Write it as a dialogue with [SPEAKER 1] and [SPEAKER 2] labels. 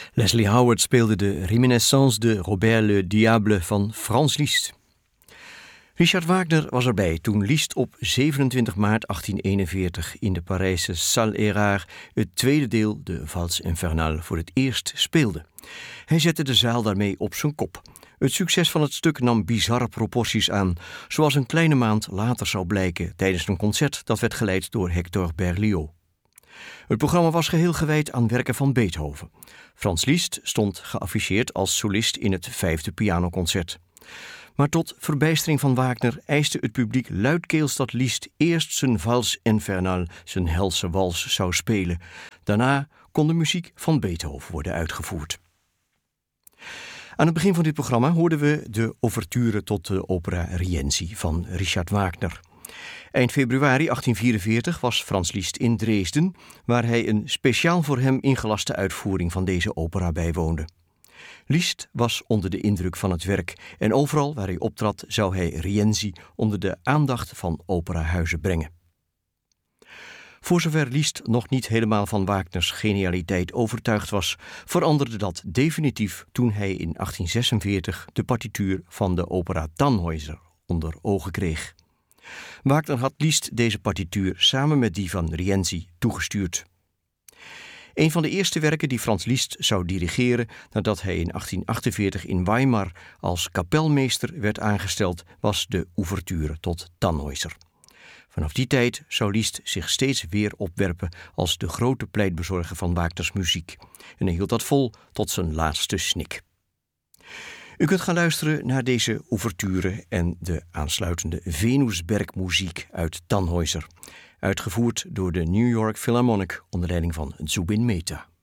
[SPEAKER 1] Leslie Howard speelde de Reminiscence de Robert le Diable van Franz Liszt. Richard Wagner was erbij toen Liszt op 27 maart 1841 in de Parijse Salle Erard het tweede deel, de Valse Infernale, voor het eerst speelde. Hij zette de zaal daarmee op zijn kop. Het succes van het stuk nam bizarre proporties aan, zoals een kleine maand later zou blijken tijdens een concert dat werd geleid door Hector Berlioz. Het programma was geheel gewijd aan werken van Beethoven. Franz Liszt stond geafficheerd als solist in het 5e pianoconcert. Maar tot verbijstering van Wagner eiste het publiek luidkeels dat Liszt eerst zijn Valse Infernale, zijn helse wals, zou spelen. Daarna kon de muziek van Beethoven worden uitgevoerd. Aan het begin van dit programma hoorden we de ouverture tot de opera Rienzi van Richard Wagner. Eind februari 1844 was Franz Liszt in Dresden, waar hij een speciaal voor hem ingelaste uitvoering van deze opera bijwoonde. Liszt was onder de indruk van het werk en overal waar hij optrad zou hij Rienzi onder de aandacht van operahuizen brengen. Voor zover Liszt nog niet helemaal van Wagners genialiteit overtuigd was, veranderde dat definitief toen hij in 1846 de partituur van de opera Tannhäuser onder ogen kreeg. Wagner had Liszt deze partituur samen met die van Rienzi toegestuurd. Een van de eerste werken die Franz Liszt zou dirigeren nadat hij in 1848 in Weimar als kapelmeester werd aangesteld, was de ouverture tot Tannhäuser. Vanaf die tijd zou Liszt zich steeds weer opwerpen als de grote pleitbezorger van Wagners muziek. En hij hield dat vol tot zijn laatste snik. U kunt gaan luisteren naar deze ouverture en de aansluitende Venusbergmuziek uit Tannhäuser, uitgevoerd door de New York Philharmonic onder leiding van Zubin Mehta.